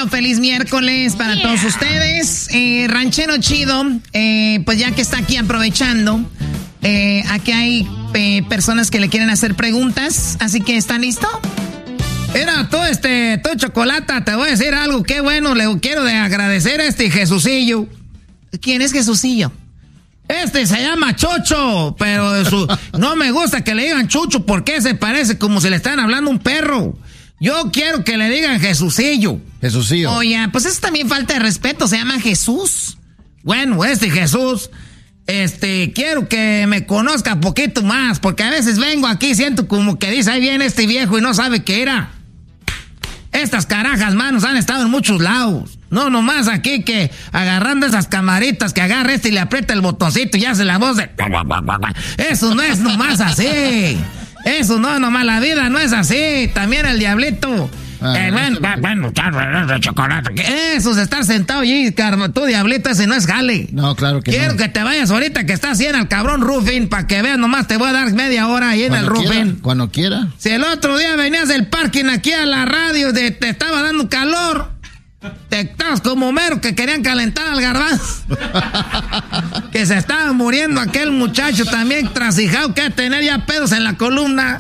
Bueno, feliz miércoles para todos ustedes. Ranchero Chido, pues ya que está aquí aprovechando, aquí hay personas que le quieren hacer preguntas, así que ¿está listo? Mira, tú Chocolata, te voy a decir algo, qué bueno, le quiero agradecer a Jesucillo. ¿Quién es Jesucillo? Se llama Chocho, pero no me gusta que le digan Chucho porque se parece como si le están hablando a un perro. Yo quiero que le digan Jesucillo. Jesucillo. Oye, pues eso también falta de respeto, se llama Jesús. Bueno, Jesús, quiero que me conozca un poquito más, porque a veces vengo aquí y siento como que dice, ahí viene este viejo y no sabe qué era. Estas carajas, manos, han estado en muchos lados. No, nomás aquí que agarrando esas camaritas que agarra y le aprieta el botoncito y hace la voz de... Eso no es nomás así. Eso no, nomás la vida no es así. También el diablito. Bueno, Chocolate. Eso es estar sentado allí, tú diablito, ese no es jale. No, claro que Quiero no. que te vayas ahorita que estás así en el cabrón roofing para que veas, nomás te voy a dar media hora ahí en el roofing. Cuando quiera. Si el otro día venías del parking aquí a la radio, te estaba dando calor, te estabas como mero que querían calentar al garbanzo. Que se estaba muriendo aquel muchacho también trasijado que tener ya pedos en la columna.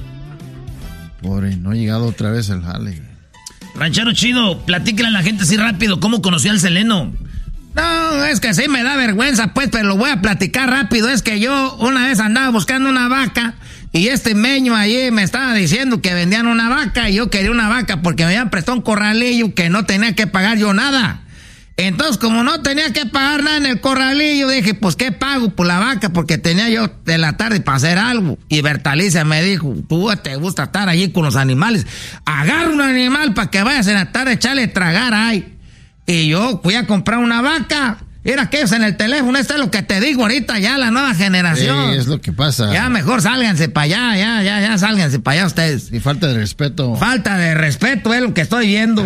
Pobre, no ha llegado otra vez el jale. Ranchero Chido, platícale a la gente así rápido cómo conoció al Seleno. No, es que sí me da vergüenza, pues, pero lo voy a platicar rápido. Es que yo una vez andaba buscando una vaca y meño allí me estaba diciendo que vendían una vaca y yo quería una vaca porque me habían prestado un corralillo que no tenía que pagar yo nada. Entonces, como no tenía que pagar nada en el corralillo, dije, pues, ¿qué pago por la vaca? Porque tenía yo de la tarde para hacer algo. Y Bertalicia me dijo, tú te gusta estar allí con los animales. Agarra un animal para que vayas en la tarde a echarle tragar ahí. Y yo fui a comprar una vaca. Era aquellos en el teléfono, esto es lo que te digo ahorita, ya la nueva generación. Sí, es lo que pasa. Ya mejor sálganse para allá, ya sálganse para allá ustedes. Y falta de respeto. Falta de respeto es lo que estoy viendo.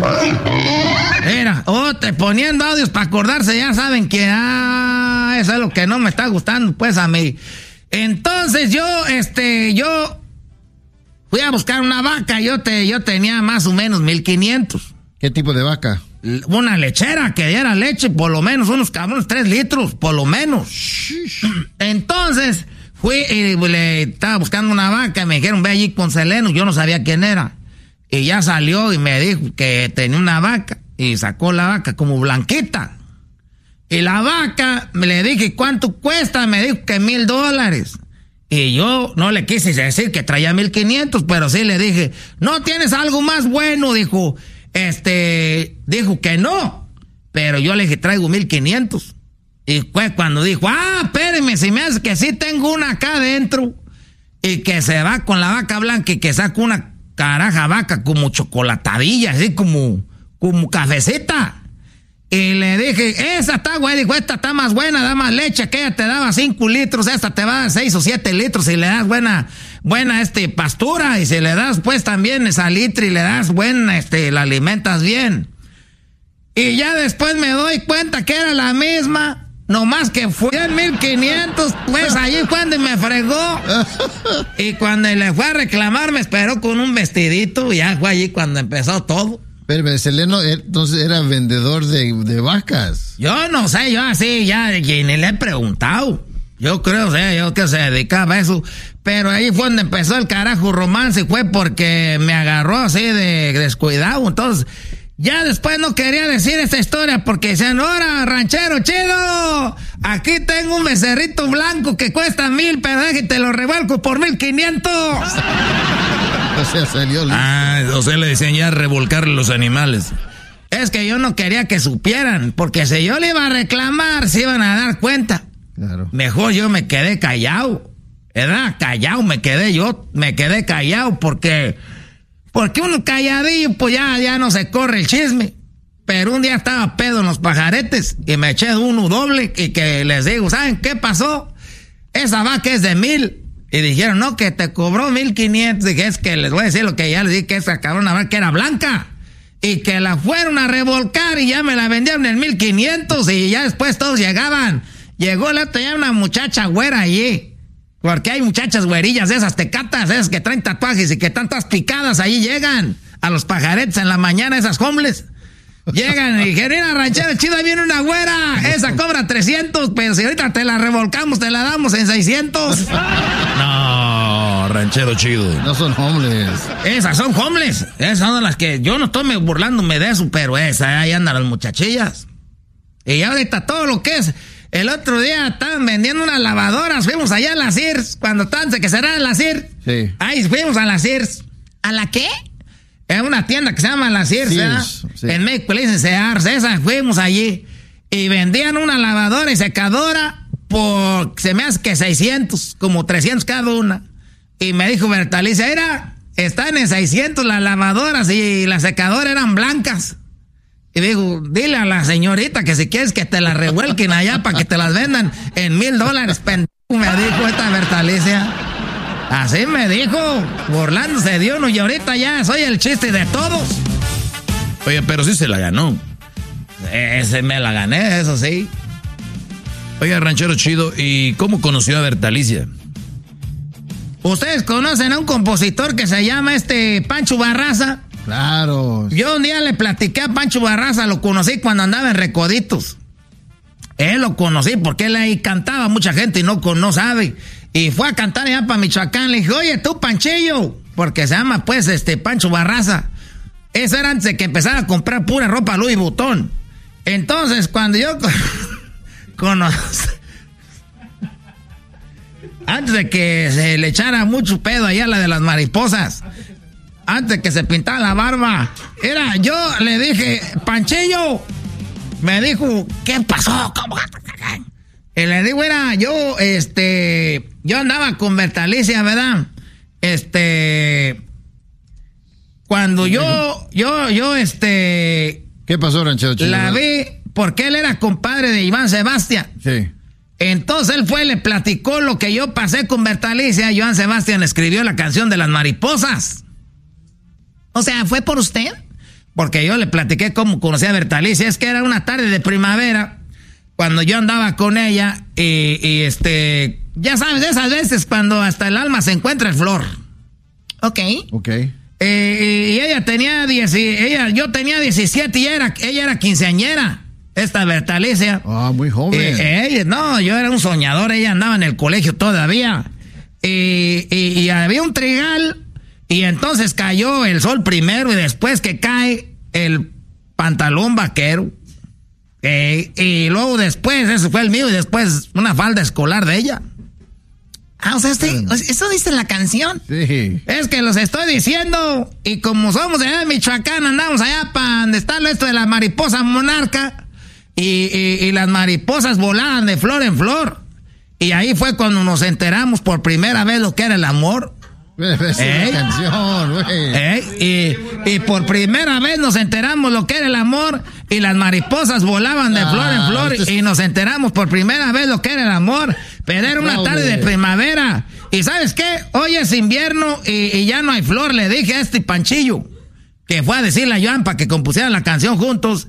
Mira, poniendo audios para acordarse, ya saben que eso es lo que no me está gustando pues a mí. Entonces yo fui a buscar una vaca, yo tenía más o menos 1,500. ¿Qué tipo de vaca? Una lechera que diera leche, por lo menos unos 3 litros, por lo menos. Entonces, fui y le estaba buscando una vaca y me dijeron, ve allí con Seleno, yo no sabía quién era. Y ya salió y me dijo que tenía una vaca y sacó la vaca como blanquita. Y la vaca, le dije, ¿cuánto cuesta? Me dijo que $1,000. Y yo no le quise decir que traía 1,500, pero sí le dije, ¿no tienes algo más bueno? Dijo que no, pero yo le dije, traigo 1,500. Y fue cuando dijo, espéreme, si me hace que sí tengo una acá adentro, y que se va con la vaca blanca y que saca una caraja vaca como chocolatadilla, así como cafecita. Y le dije, esa está güey, dijo, esta está más buena, da más leche, aquella te daba 5 litros, esta te va a 6 o 7 litros si le das buena pastura, y si le das pues también salitre y le das buena, la alimentas bien. Y ya después me doy cuenta que era la misma, nomás que fue en 1,500, pues allí cuando me fregó. Y cuando le fue a reclamar me esperó con un vestidito, y ya fue allí cuando empezó todo. Pero Seleno entonces era vendedor de vacas. Yo no sé, yo así ya ni le he preguntado. Yo creo, yo que se dedicaba a eso. Pero ahí fue donde empezó el carajo romance, fue porque me agarró así de descuidado. Entonces, ya después no quería decir esta historia porque decían, ¡ahora, Ranchero Chido! Aquí tengo un becerrito blanco que cuesta 1,000, pero te lo revuelco por 1,500. O sea, salió listo. O sea, le decían ya revolcarle los animales. Es que yo no quería que supieran, porque si yo le iba a reclamar, se iban a dar cuenta. Claro. Mejor yo me quedé callado. ¿Verdad? Me quedé callado porque uno calladillo, pues ya no se corre el chisme. Pero un día estaba pedo en los pajaretes y me eché uno doble y que les digo, ¿saben qué pasó? Esa vaca es de 1,000. Y dijeron, no, que te cobró 1,500. Dije, es que les voy a decir lo que ya les dije, que esa cabrona vaca era blanca. Y que la fueron a revolcar y ya me la vendieron en 1,500 y ya después todos llegaban. Llegó la otra ya una muchacha güera allí. Porque hay muchachas güerillas de esas tecatas, esas que traen tatuajes y que están todas picadas, ahí llegan a los pajaretes en la mañana, esas homeless. Llegan y dijeron, mira, ranchero chido, ahí viene una güera. Esa cobra 300, pero si ahorita te la revolcamos, te la damos en 600. No, ranchero chido. No son homeless. Esas son homeless. Esas son las que yo no estoy burlándome de eso, pero ahí andan las muchachillas. Y ahorita todo lo que es. El otro día estaban vendiendo unas lavadoras. Fuimos allá a la Sears. Cuando estaban que cerraron la Sears. Sí. Ahí fuimos a la Sears. ¿A la qué? Es una tienda que se llama la Sears, sí. En México le dicen Sears. Esa, fuimos allí. Y vendían una lavadora y secadora por, se me hace que 600, como 300 cada una. Y me dijo Bertalicia, mira, están en 600 las lavadoras y las secadoras eran blancas. Y digo, dile a la señorita que si quieres que te las revuelquen allá para que te las vendan en $1,000, pendejo, me dijo esta Bertalicia. Así me dijo, burlándose de uno, y ahorita ya soy el chiste de todos. Oye, pero sí se la ganó. Ese me la gané, eso sí. Oiga, ranchero chido, ¿y cómo conoció a Bertalicia? ¿Ustedes conocen a un compositor que se llama Pancho Barraza? Claro. Yo un día le platiqué a Pancho Barraza, lo conocí cuando andaba en Recoditos. Él lo conocí porque él ahí cantaba, mucha gente y no sabe. Y fue a cantar allá para Michoacán. Le dije, oye, tú, Panchillo, porque se llama pues Pancho Barraza. Eso era antes de que empezara a comprar pura ropa Louis Vuitton. Entonces, cuando yo conocí, antes de que se le echara mucho pedo allá a la de las mariposas, antes de que se pintara la barba, yo le dije, Panchillo, me dijo, ¿qué pasó? ¿Cómo? Y le digo, yo andaba con Bertalicia, ¿verdad? Cuando ¿Qué pasó, ranchero chido? La vi porque él era compadre de Iván Sebastián. Sí. Entonces él fue y le platicó lo que yo pasé con Bertalicia. Iván Sebastián escribió la canción de las mariposas. O sea, ¿fue por usted? Porque yo le platiqué cómo conocí a Bertalicia. Es que era una tarde de primavera cuando yo andaba con ella y ya sabes, esas veces cuando hasta el alma se encuentra en flor. Ok. Y ella tenía yo tenía 17 y ella era quinceañera, esta Bertalicia. Ah, muy joven. No, yo era un soñador, ella andaba en el colegio todavía. Y había un trigal. Y entonces cayó el sol primero y después que cae el pantalón vaquero. Y luego después, eso fue el mío, y después una falda escolar de ella. Ah, o sea, eso dice la canción. Sí. Es que los estoy diciendo, y como somos de allá de Michoacán, andamos allá para donde está esto de la mariposa monarca, y las mariposas volaban de flor en flor. Y ahí fue cuando nos enteramos por primera vez lo que era el amor. Es una canción, güey. Y por primera vez nos enteramos lo que era el amor, y las mariposas volaban de flor en flor, y nos enteramos por primera vez lo que era el amor. Pero era una tarde de primavera. ¿Y sabes qué? Hoy es invierno y ya no hay flor. Le dije a Panchillo, que fue a decirle a Joan para que compusieran la canción juntos.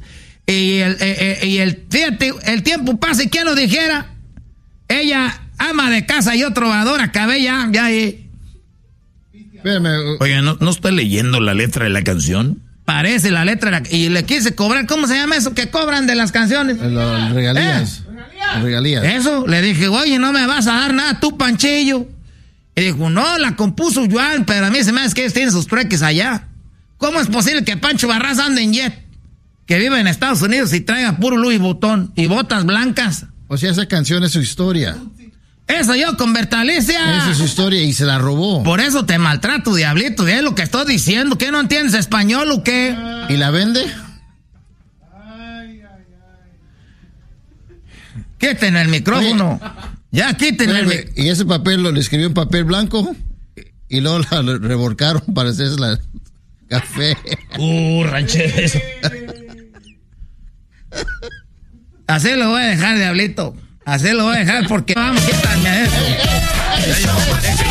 Fíjate, el tiempo pasa y quién lo dijera. Ella, ama de casa y yo trovador, acabé ya. Espérame. Oye, ¿no está leyendo la letra de la canción? Parece la letra y le quise cobrar. ¿Cómo se llama eso que cobran de las canciones? Los regalías. Regalías. Eso, le dije, oye, no me vas a dar nada tú, Panchillo. Y dijo, no, la compuso Joan, pero a mí se me hace que ellos tienen sus trueques allá. ¿Cómo es posible que Pancho Barraza ande en jet? Que vive en Estados Unidos y traiga puro Louis Vuitton y botas blancas. O sea, esa canción es su historia. Eso yo con Bertalicia. Esa es su historia y se la robó. Por eso te maltrato, diablito. Es lo que estoy diciendo. ¿Qué no entiendes español o qué? ¿Y la vende? Quiten el micrófono. Oye, ya quiten el micrófono. Y ese papel le escribió en papel blanco y luego la revolcaron para hacerse la café. Ranchero. Así lo voy a dejar, diablito. Así lo voy a dejar porque vamos, quítame eso.